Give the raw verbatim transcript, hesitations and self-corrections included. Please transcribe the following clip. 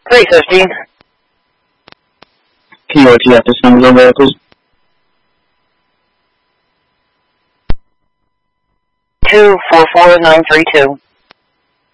three fifteen. Can you repeat this number over there, please? Two four four nine three two.